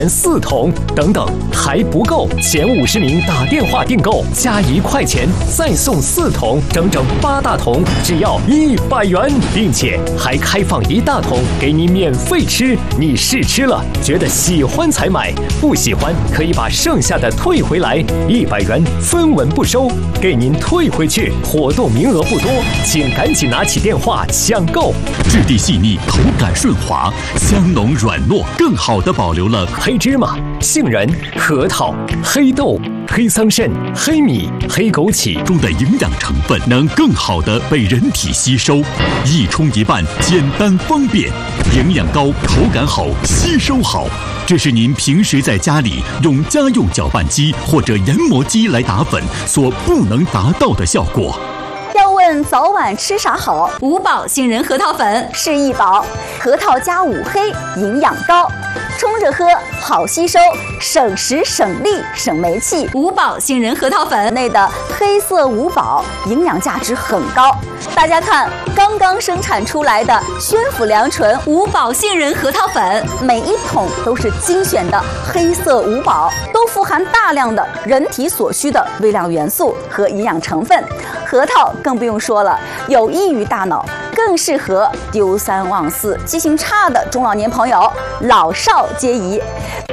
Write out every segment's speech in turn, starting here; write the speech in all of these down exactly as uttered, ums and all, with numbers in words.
四桶等等，还不够，前五十名打电话订购加一块钱再送四桶，整整八大桶，只要一百元，并且还开放一大桶给你免费吃。你试吃了，觉得喜欢才买，不喜欢可以把剩下的退回来，一百元分文不收，给您退回去。活动名额不多，请赶紧拿起电话抢购。 质地细腻，口感顺滑，香浓软糯，更好地保留了黑芝麻、杏仁、核桃、黑豆、黑桑葚、黑米、黑枸杞中的营养成分，能更好地被人体吸收。一冲一拌，简单方便，营养高，口感好，吸收好。这是您平时在家里用家用搅拌机或者研磨机来打粉所不能达到的效果。 要问早晚吃啥好？ 五宝杏仁核桃粉是一宝，核桃加五黑，营养高，冲着喝好吸收，省时省力省煤气。 五宝杏仁核桃粉内的黑色五宝营养价值很高。大家看，刚刚生产出来的宣府良醇五宝杏仁核桃粉， 每一桶都是精选的黑色五宝，都富含大量的人体所需的微量元素和营养成分。核桃更不用说了，有益于大脑，更适合丢三忘四、记性差的中老年朋友，老少皆宜。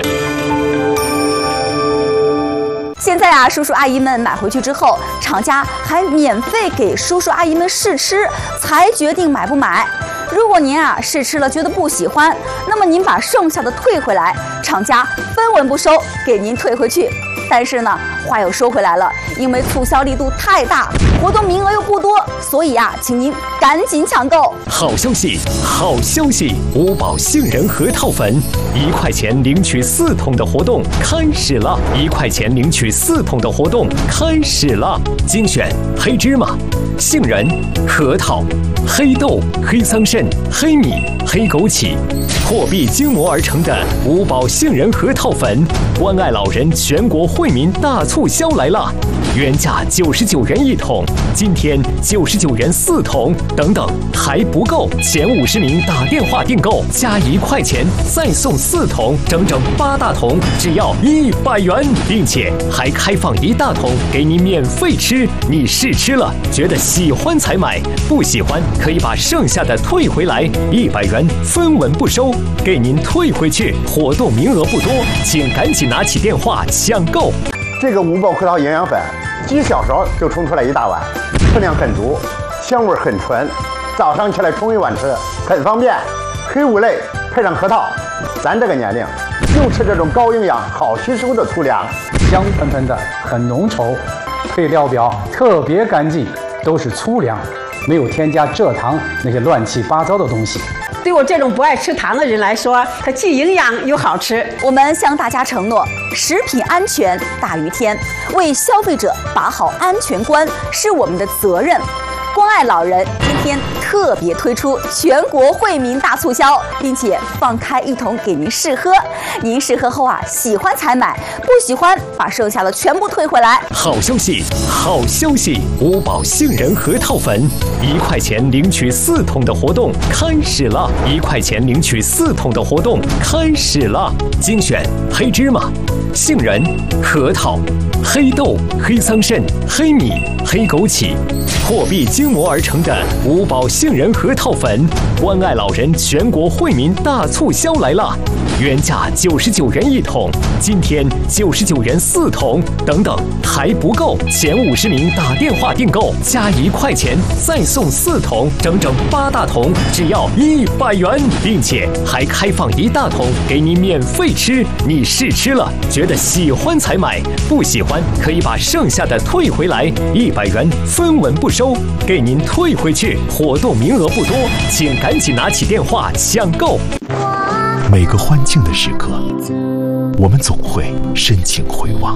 现在啊，叔叔阿姨们买回去之后，厂家还免费给叔叔阿姨们试吃，才决定买不买。如果您啊试吃了觉得不喜欢，那么您把剩下的退回来，厂家分文不收，给您退回去。但是呢，话又说回来了，因为促销力度太大，活动名额又不多，所以啊，请您赶紧抢购。 好消息，好消息！五宝杏仁核桃粉，一块钱领取四桶的活动开始了！一块钱领取四桶的活动开始了！精选黑芝麻、杏仁、核桃、黑豆、黑桑葚、黑米、黑枸杞，破壁精磨而成的五宝杏仁核桃粉，关爱老人全国惠民大促销来了！原价九十九元一桶，今天九十九元四桶，等等还不够，前五十名打电话订购加一块钱再送四桶，整整八大桶，只要一百元，并且还开放一大桶给你免费吃。你试吃了，觉得喜欢才买，不喜欢可以把剩下的退回来，一百元分文不收，给您退回去。活动名额不多，请赶紧拿起电话抢购。 这个五宝核桃营养粉，几小时就冲出来一大碗，分量很足，香味很纯，早上起来冲一碗吃，很方便。黑五类配上核桃，咱这个年龄就吃这种高营养、好吸收的粗粮， 香喷喷的，很浓稠，配料表特别干净，都是粗粮，没有添加蔗糖那些乱七八糟的东西。 对我这种不爱吃糖的人来说，它既营养又好吃。 我们向大家承诺，食品安全大于天，为消费者把好安全关是我们的责任。关爱老人今天特别推出全国惠民大促销，并且放开一桶给您试喝。您试喝后啊，喜欢才买，不喜欢把剩下的全部退回来。 好消息，好消息！五宝杏仁核桃粉，一块钱领取四桶的活动开始了！一块钱领取四桶的活动开始了！精选黑芝麻、杏仁、核桃、黑豆、黑桑葚、黑米、黑枸杞，破壁精磨而成的五宝杏仁核桃粉，关爱老人全国惠民大促销来了！原价九十九元一桶，今天九十九元四桶，等等还不够，前五十名打电话订购加一块钱再送四桶，整整八大桶，只要一百元，并且还开放一大桶给你免费吃。你试吃了，觉得喜欢才买，不喜欢可以把剩下的退回来，一百元分文不收，给您退回去。活动名额不多，请赶紧拿起电话抢购。 每个欢庆的时刻，我们总会深情回望。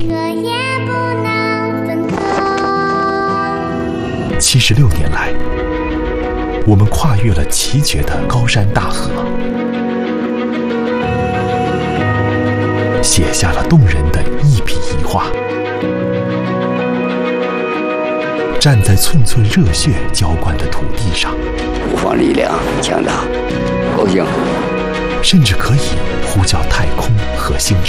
七十六年来，我们跨越了崎岖的高山大河，写下了动人的一笔一画。站在寸寸热血浇灌的土地上， 五方力量强大，高兴。 甚至可以呼叫太空和星